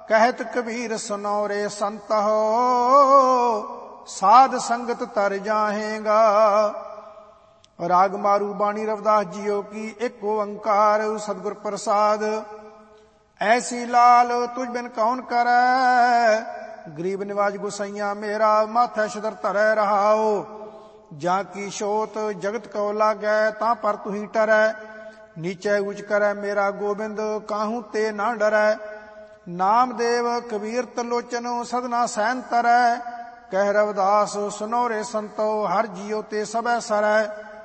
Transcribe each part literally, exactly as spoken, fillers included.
कहत कबीर सुनो रे संत हो, साध संगत तर जाहेगा। राग मारू बाणी रविदास जियो की, एक ओंकार सतगुर प्रसाद। ऐसी लाल तुझ बिन कौन करे, गरीब निवाज गुसैया मेरा, माथे छतर धरै रहाओ। जा की शोत जगत को लागै, तां पर तुही टरै। नीचे उच करे मेरा गोबिंद, काहू ते ना डरै। नामदेव कबीर तलोचन, सदना सैन तरै। कह रविदास सुनो रे संतो, हर जियो ते सबै सरै।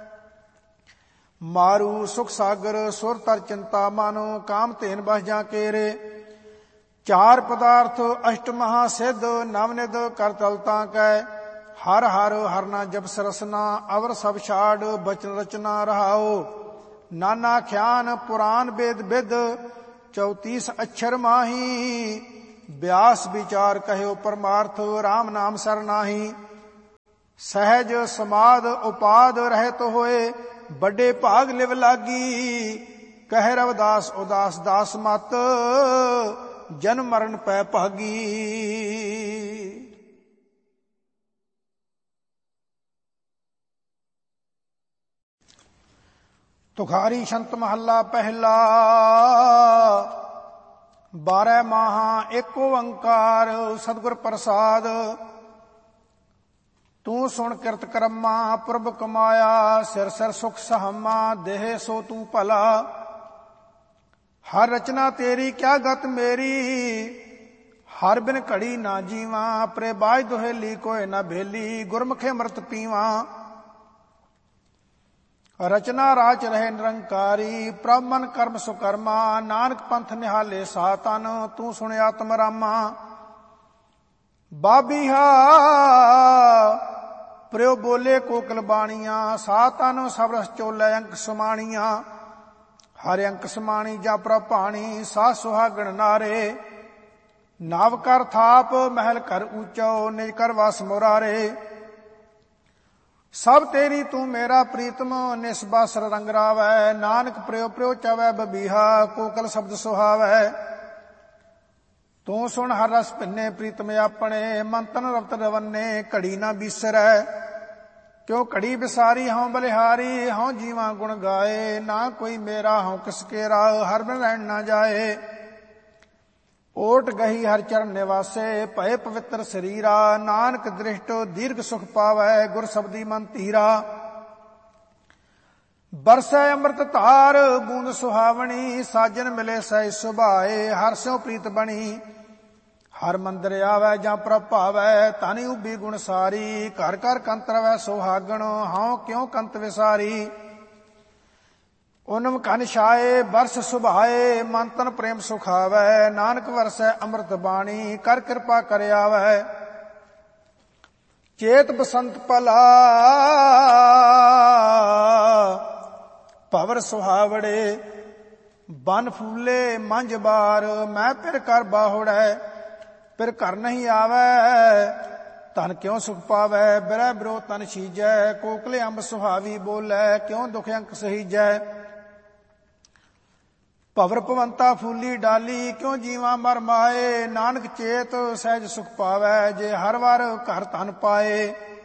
मारू सुख सागर सुर तर चिंता मानो, काम तेन बस जा केरे। चार पदार्थ अष्ट महासिद्ध, नवनिध कर तलता कै। हर हर हरना जब सरसना, अवर सब छाड़ बचन रचना रहाओ। नाना ख्यान पुराण वेद विद, चौतीस अक्षर माही। व्यास विचार कहो परमार्थ, राम नाम सरनाही। सहज समाद उपाद रहत होए, बड़े भाग लिव लागी। कह रविदास उदास दास मत, जन्म मरण पै भागी। तुखारी छंत महला पहला। बारह माहा एक ओंकार सतगुर प्रसाद। तू सुन किरत करमा पुरब कमाया, सिर सिर सुख सहमा देह सो तू भला। हर रचना तेरी क्या गत मेरी, हर बिन घड़ी ना जीवा। परे बाज दुहेली कोय ना भेली, गुरमुखे अमृत पीवा। रचना राच रहे निरंकारी, प्रभ मन कर्म सुकर्मा। नानक पंथ निहाले सातन, तू सुन आत्म रामा। बाबीहा प्रियो बोले कोकल बाणिया, सातन सब रस चोले अंक समाणिया। हर अंक समाणी जा प्रभ पाणी, सा सुहागण नारे। नाव कर थाप महल कर ऊंचो, निज कर वास मुरारे। सब तेरी तू मेरा प्रीतम, निस्बासर रंग रावै। नानक प्रियो प्रियो चवै बबीहा, कोकल शब्द सुहावै। तू सुन हर रस भिन्ने प्रीतम अपने, मन तन रवत रवन्ने घड़ी ना बीसरै। क्यों घड़ी बिसारी हूं बलिहारी, हूं जीवा गुण गाए। ना कोई मेरा हूं किसके राह, हर बिन रहन ना जाए। ओट गही हर चरण निवासे, भय पवित्र शरीरा। नानक दृष्ट दीर्घ सुख पावै, गुर शब्दी मन धीरा। बरसै अमृत धार बूंद सुहावनी, साजन मिले सै सुभाए। हर स्यों प्रीत बनी, हर मंदिर आवै जां प्रभ भावै। धनी उबी गुण सारी, घर घर कंत रवै सुहागण। हाँ क्यों कंत विसारी। उनम कन छाए बरस सुभाए, मन तन प्रेम सुखावै। नानक वरसै अमृत बाणी, कर कृपा कर आवै। चेत बसंत भला भवर सुहावड़े। बन फूले मंझ बार, मैं फिर कर बाहुड़ै। फिर घर नहीं आवै, धन क्यों सुख पावै। बिरह बिरो तन सीजै, कोकले अंब सुहावी बोलै। क्यों दुख अंक सहीजै। भवर भवंता फूली डाली, क्यों जीवा मर माए। नानक चेत सहज सुख पावै, जे हर वार घर धन पाए।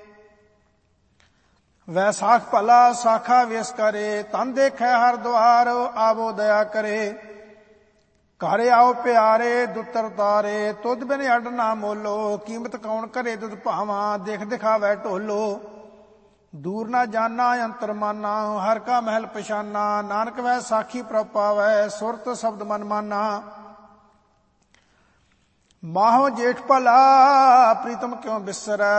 वैसाख भला साखा वेस करे, तन देखे हर द्वार। आवो दया करे, घर आओ प्यारे दुतर तारे। तुद बिन अड ना मोलो, कीमत कौन करे दुध भावा। देख दिखावै ढोलो, दूर ना जाना अंतर माना। हर का महल पछाना, नानक वह साखी प्रभ पावै। सुरत शब्द मन माना, माहो जेठ भला प्रीतम क्यों बिसरै।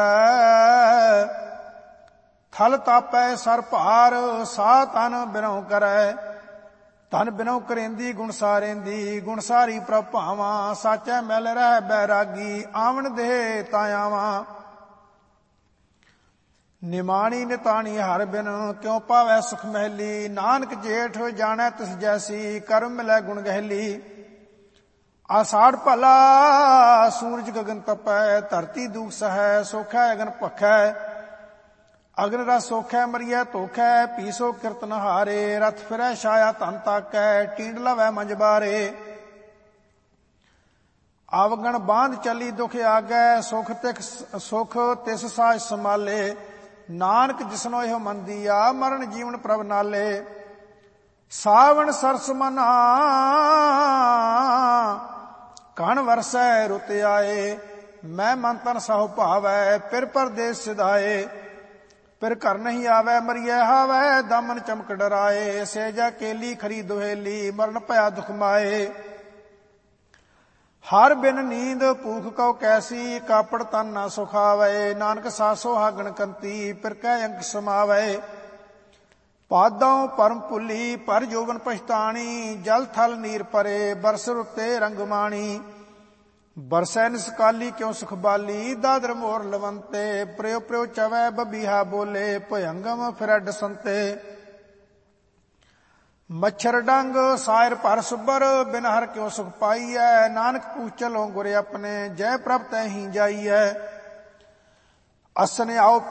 थल तापै सर भार, सा तन बिनौ करै। धन बिनौ करेंदी गुण सारेंदी, गुण सारी प्रभ भावा। साचै मिल रह बैरागी, आवन दे तायावा। निमाणी निताणी हर बिन, क्यों पावै सुख महली। नानक जेठ जानै तिस जैसी, कर्म मिलै गुण गहली। आषाढ़ भला सूरज गगन तपै, धरती दुख सहै। सोखै अगन पखै, अग्न रस सोखै मरियै धोखै। पीसो किरत नहारे, रथ फिरै छाया धन ताकै। टींड लवै मंझ बारे, ਆਵਗਣ ਬਾਂਧ ਚੱਲੀ ਦੁਖ ਆਗੈ, ਸੁਖ ਤਿਖ ਸੁਖ ਤਿਸ ਸਾਜ ਸਮਾਲੇ। ਨਾਨਕ ਜਿਸਨੋ ਇਹੋ ਮੰਦੀਆ, ਮਰਨ ਜੀਵਨ ਪ੍ਰਭ ਨਾਲੇ। ਸਾਵਣ ਸਰਸ ਮਨਾ ਕਣ ਵਰਸੈ ਰੁਤ ਆਏ, ਮੈਂ ਮਨ ਤਨ ਸਹੁ ਭਾਵੈ ਫਿਰ ਪਰਦੇਸ ਸਿਧਾਏ। ਫਿਰ ਘਰ ਨਹੀਂ ਆਵੈ ਮਰੀਐ ਹਾਵੈ, ਦਾਮਨ ਚਮਕ ਡਰਾਏ। ਸੇਜਾ ਕੇਲੀ ਖਰੀ ਦੁਹੇਲੀ, ਮਰਨ ਭਇਆ ਦੁਖ ਮਾਏ। ਹਰ ਬਿਨ ਨੀਂਦ ਭੂਖ ਕਉ ਕੈਸੀ, ਕਾਪੜ ਤਨ ਨਾ ਸੁਖਾਵੈ। ਨਾਨਕ ਸਾਸੋ ਹਾਗਣ ਕੰਤੀ, ਫਿਰ ਕਹਿ ਅੰਕ ਸਮਾਵੈ। ਪਾਦੋਂ ਪਰਮ ਭੁੱਲੀ ਪਰ ਜੋਬਨ ਪਛਤਾਣੀ, ਜਲ ਥਲ ਨੀਰ ਪਰੇ ਬਰਸ ਰੁੱਤੇ ਰੰਗ ਮਾਣੀ। ਬਰਸੈ ਨਿਸਕਾਲੀ ਕਿਉ ਸੁਖਬਾਲੀ, ਦਾਦਰ ਮੋਰ ਲਵੰਤੇ। ਪ੍ਰਿਉ ਪ੍ਰਿਉ ਚਵੈ ਬਬੀਹਾ ਬੋਲੇ, ਭਯੰਗਮ ਫਿਰੈ ਡਸੰਤੇ। ਮੱਛਰ ਡੰਗ ਸਾਇਰ ਭਰ ਸੁਬਰ, ਬਿਨ ਹਰ ਕਿਉ ਸੁਖ ਪਾਈਐ। ਨਾਨਕ ਪੂਛ ਚਲੋ ਗੁਰ ਆਪਣੇ, ਜੈ ਪ੍ਰਭ ਤੈ ਹੀ ਜਾਈਐ। ਅਸਨ ਆਓ